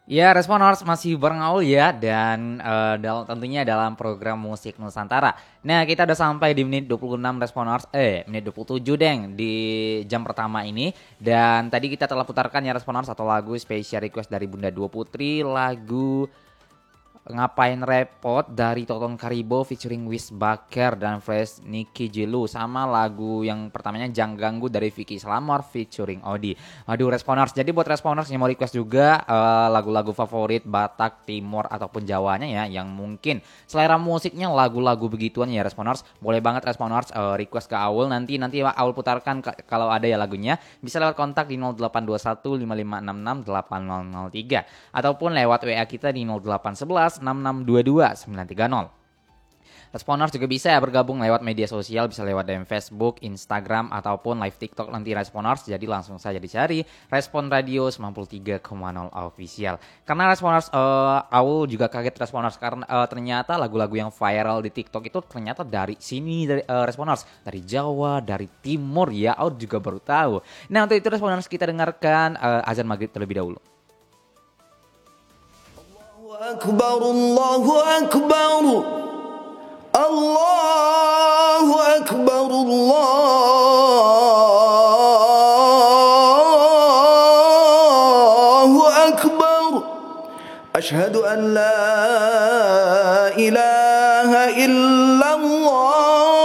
Ya, Responers masih bareng Aul ya dan tentunya dalam program Musik Nusantara. Nah, kita udah sampai di menit 26 Responers, menit 27 deng di jam pertama ini. Dan tadi kita telah putarkan ya Responers satu lagu spesial request dari Bunda Dua Putri, lagu Ngapain Repot dari Toton Karibo featuring Wis Baker dan Fresh Nicky Jilu, sama lagu yang pertamanya Jang Ganggu dari Vicky Slamor featuring Odi. Waduh Responers, jadi buat Responers yang mau request juga lagu-lagu favorit Batak, Timur ataupun Jawanya ya, yang mungkin selera musiknya lagu-lagu begituan ya Responers, boleh banget Responers request ke Aul, nanti Aul putarkan kalau ada ya lagunya. Bisa lewat kontak di 0821 5566 8003 ataupun lewat WA kita di 0811 6622 930. Responers juga bisa ya bergabung lewat media sosial, bisa lewat DM Facebook, Instagram, ataupun live TikTok nanti Responers. Jadi langsung saja dicari Respon Radio 93,0 Official. Karena Responers, Aul juga kaget Responers karena ternyata lagu-lagu yang viral di TikTok itu ternyata dari sini, dari Responers, dari Jawa, dari Timur ya. Aul juga baru tahu. Nah untuk itu Responers kita dengarkan azan maghrib terlebih dahulu. أكبر الله أكبر الله أكبر الله أكبر أشهد أن لا إله إلا الله